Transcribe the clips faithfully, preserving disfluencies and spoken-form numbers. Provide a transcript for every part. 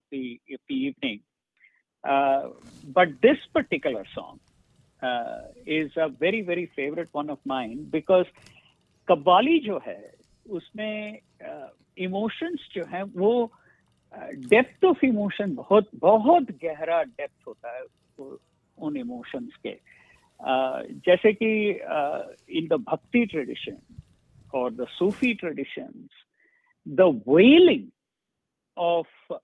the, of the evening. Uh, but this particular song uh, is a very, very favorite one of mine because qawwali जो है उसमें emotions uh, जो है वो depth of emotion बहुत बहुत गहरा डेप्थ होता है उन इमोशंस के uh, जैसे कि इन द भक्ति ट्रेडिशन और the Sufi traditions the welding of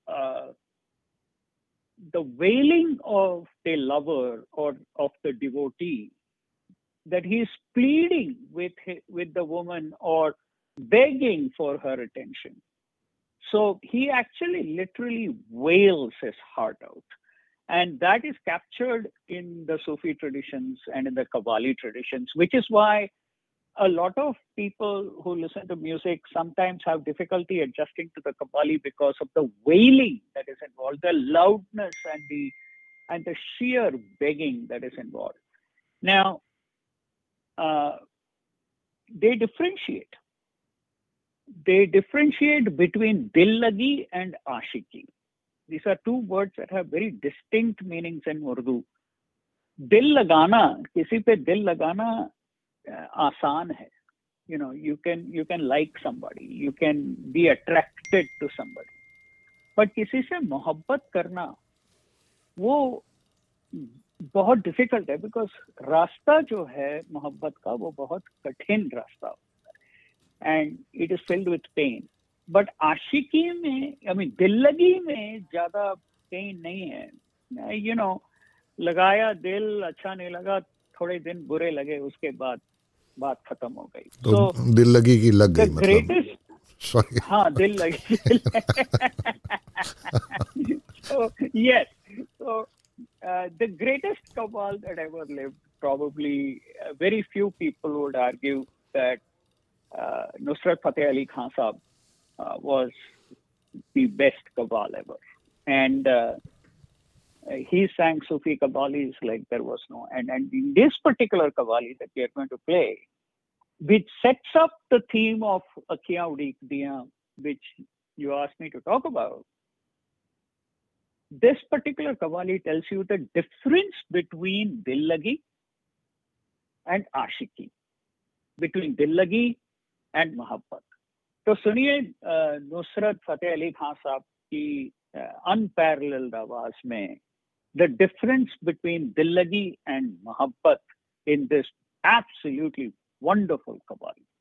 the wailing of the lover or of the devotee, that he is pleading with with the woman or begging for her attention. So he actually literally wails his heart out. And that is captured in the Sufi traditions and in the Qawwali traditions, which is why a lot of people who listen to music sometimes have difficulty adjusting to the Qawwali because of the wailing that is involved, the loudness and the and the sheer begging that is involved. Now, uh, they differentiate. They differentiate between dil lagi and ashiki. These are two words that have very distinct meanings in Urdu. Dil lagana, kisi pe dil lagana Uh, आसान है. You know, you can you can like somebody, you can be attracted to somebody, but किसी से मोहब्बत करना वो बहुत difficult है because रास्ता जो है मोहब्बत का वो बहुत कठिन रास्ता होता है and it is filled with pain. But आशिकी में आई मीन दिल लगी में ज्यादा पेन नहीं है. यू you नो know, लगाया दिल, अच्छा नहीं लगा, थोड़े दिन बुरे लगे, उसके बाद बात खत्म हो गई. तो so, दिल लगी की लग गई मतलब सॉरी हाँ दिल लगी. So yes, so uh, the greatest qawwal that ever lived, probably uh, very few people would argue that uh, Nusrat Fateh Ali Khan Sahab uh, was the best qawwal ever, and uh, he sang Sufi qawwalis like there was no end. And in this particular qawwali that we are going to play, which sets up the theme of Akhiyan Udik Diyan, which you asked me to talk about, this particular qawwali tells you the difference between Dil Lagi and Ashiki, between Dil Lagi and Mohabbat. तो सुनिए नुसरत फतेह अली खान साहब की unparalleled आवाज में the difference between Dil Lagi and Mohabbat in this absolutely wonderful qawwali.